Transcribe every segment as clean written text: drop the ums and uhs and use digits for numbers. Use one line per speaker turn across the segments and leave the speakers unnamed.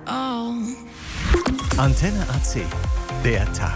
Oh.
Antenne AC, der Tag.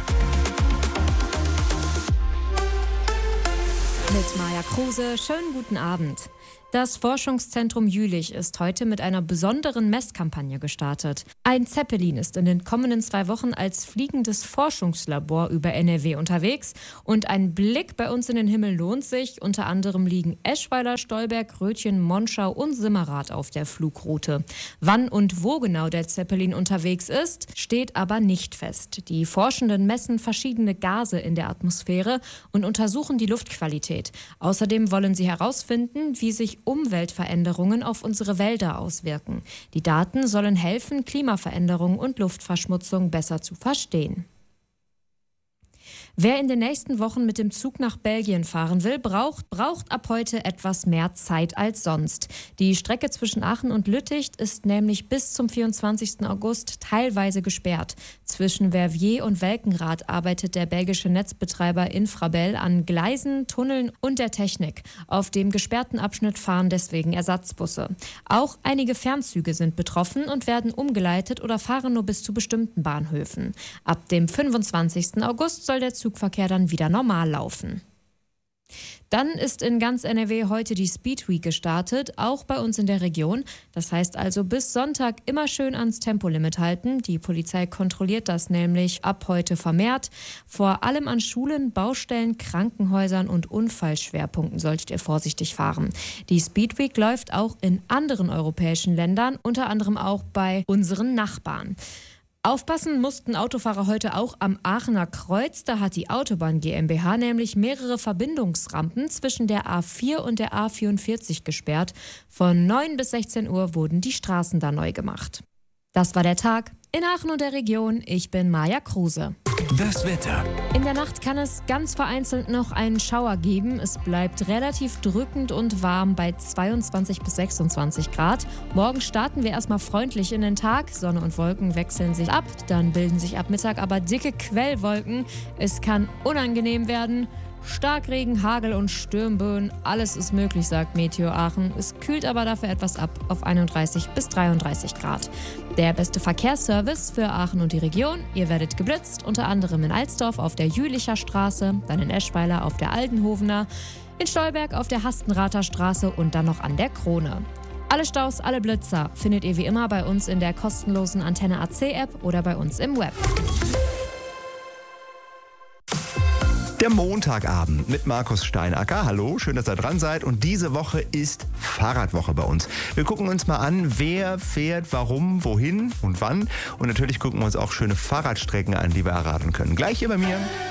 Mit Maja Kruse, schönen guten Abend. Das Forschungszentrum Jülich ist heute mit einer besonderen Messkampagne gestartet. Ein Zeppelin ist in den kommenden 2 Wochen als fliegendes Forschungslabor über NRW unterwegs. Und ein Blick bei uns in den Himmel lohnt sich. Unter anderem liegen Eschweiler, Stolberg, Rötchen, Monschau und Simmerath auf der Flugroute. Wann und wo genau der Zeppelin unterwegs ist, steht aber nicht fest. Die Forschenden messen verschiedene Gase in der Atmosphäre und untersuchen die Luftqualität. Außerdem wollen sie herausfinden, wie sich Umweltveränderungen auf unsere Wälder auswirken. Die Daten sollen helfen, Klimaveränderung und Luftverschmutzung besser zu verstehen. Wer in den nächsten Wochen mit dem Zug nach Belgien fahren will, braucht ab heute etwas mehr Zeit als sonst. Die Strecke zwischen Aachen und Lüttich ist nämlich bis zum 24. August teilweise gesperrt. Zwischen Verviers und Welkenrath arbeitet der belgische Netzbetreiber Infrabel an Gleisen, Tunneln und der Technik. Auf dem gesperrten Abschnitt fahren deswegen Ersatzbusse. Auch einige Fernzüge sind betroffen und werden umgeleitet oder fahren nur bis zu bestimmten Bahnhöfen. Ab dem 25. August soll der Zugverkehr dann wieder normal laufen. Dann ist in ganz NRW heute die Speed Week gestartet, auch bei uns in der Region. Das heißt also bis Sonntag immer schön ans Tempolimit halten. Die Polizei kontrolliert das nämlich ab heute vermehrt. Vor allem an Schulen, Baustellen, Krankenhäusern und Unfallschwerpunkten solltet ihr vorsichtig fahren. Die Speed Week läuft auch in anderen europäischen Ländern, unter anderem auch bei unseren Nachbarn. Aufpassen mussten Autofahrer heute auch am Aachener Kreuz. Da hat die Autobahn GmbH nämlich mehrere Verbindungsrampen zwischen der A4 und der A44 gesperrt. Von 9 bis 16 Uhr wurden die Straßen da neu gemacht. Das war der Tag in Aachen und der Region. Ich bin Maja Kruse.
Das Wetter.
In der Nacht kann es ganz vereinzelt noch einen Schauer geben. Es bleibt relativ drückend und warm bei 22 bis 26 Grad. Morgen starten wir erstmal freundlich in den Tag. Sonne und Wolken wechseln sich ab. Dann bilden sich ab Mittag aber dicke Quellwolken. Es kann unangenehm werden. Starkregen, Hagel und Sturmböen, alles ist möglich, sagt Meteo Aachen. Es kühlt aber dafür etwas ab auf 31 bis 33 Grad. Der beste Verkehrsservice für Aachen und die Region. Ihr werdet geblitzt, unter anderem in Alsdorf auf der Jülicher Straße, dann in Eschweiler auf der Aldenhovener, in Stolberg auf der Hastenrather Straße und dann noch an der Krone. Alle Staus, alle Blitzer findet ihr wie immer bei uns in der kostenlosen Antenne AC App oder bei uns im Web.
Der Montagabend mit Markus Steinacker. Hallo, schön, dass ihr dran seid. Und diese Woche ist Fahrradwoche bei uns. Wir gucken uns mal an, wer fährt, warum, wohin und wann. Und natürlich gucken wir uns auch schöne Fahrradstrecken an, die wir erraten können. Gleich hier bei mir.